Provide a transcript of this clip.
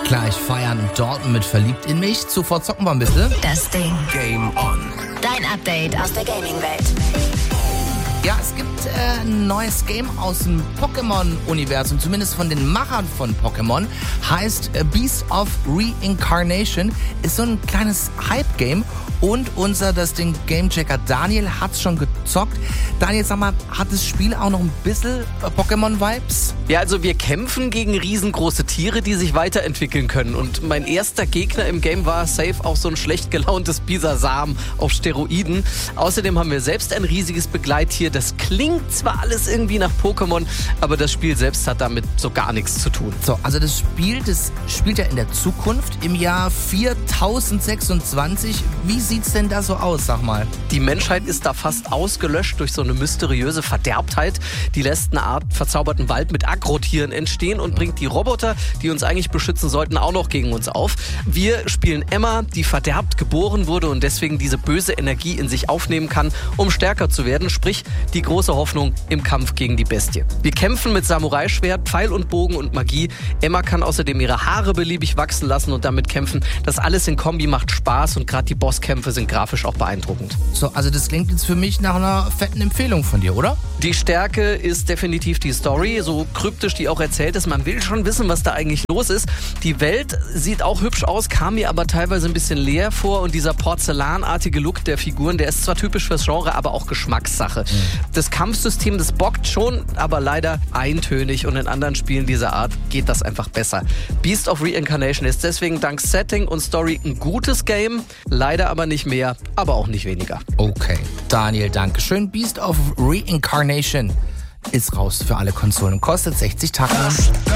Gleich feiern Dalton mit Verliebt in mich. Zuvor zocken wir ein bisschen. Das Ding. Game On. Dein Update aus der Gaming-Welt. Ja, es gibt ein neues Game aus dem Pokémon-Universum, zumindest von den Machern von Pokémon. Heißt Beast of Reincarnation. Ist so ein kleines Hype-Game. Und das Ding Gamechecker Daniel hat's schon gezockt. Daniel, sag mal, hat das Spiel auch noch ein bisschen Pokémon-Vibes? Ja, also wir kämpfen gegen riesengroße Tiere, die sich weiterentwickeln können. Und mein erster Gegner im Game war safe auch so ein schlecht gelauntes Bisasam auf Steroiden. Außerdem haben wir selbst ein riesiges Begleittier. Das klingt zwar alles irgendwie nach Pokémon, aber das Spiel selbst hat damit so gar nichts zu tun. So, also das spielt ja in der Zukunft im Jahr 4026. Wie sieht's denn da so aus, sag mal? Die Menschheit ist da fast ausgelöscht durch so eine mysteriöse Verderbtheit. Die lässt eine Art verzauberten Wald mit Agrotieren entstehen und bringt die Roboter, die uns eigentlich beschützen sollten, auch noch gegen uns auf. Wir spielen Emma, die verderbt geboren wurde und deswegen diese böse Energie in sich aufnehmen kann, um stärker zu werden. Sprich, die große Hoffnung im Kampf gegen die Bestie. Wir kämpfen mit Samurai-Schwert, Pfeil und Bogen und Magie. Emma kann außerdem ihre Haare beliebig wachsen lassen und damit kämpfen. Das alles in Kombi macht Spaß und gerade die Bosskämpfe sind grafisch auch beeindruckend. So, also das klingt jetzt für mich nach einer fetten Empfehlung von dir, oder? Die Stärke ist definitiv die Story, so kryptisch die auch erzählt ist. Man will schon wissen, was da eigentlich los ist. Die Welt sieht auch hübsch aus, kam mir aber teilweise ein bisschen leer vor und dieser porzellanartige Look der Figuren, der ist zwar typisch fürs Genre, aber auch Geschmackssache. Das Kampfsystem, das bockt schon, aber leider eintönig und in anderen Spielen dieser Art geht das einfach besser. Beast of Reincarnation ist deswegen dank Setting und Story ein gutes Game, leider aber nicht mehr, aber auch nicht weniger. Okay, Daniel, danke schön. Beast of Reincarnation ist raus für alle Konsolen. Kostet 60 Tacken.